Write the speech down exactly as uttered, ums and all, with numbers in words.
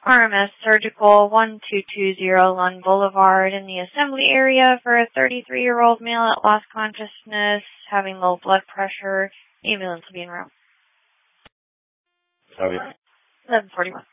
R M S Surgical, one two two zero Lund Boulevard in the assembly area for a thirty-three-year-old male at lost consciousness, having low blood pressure. Ambulance will be en route. Copy. eleven forty-one.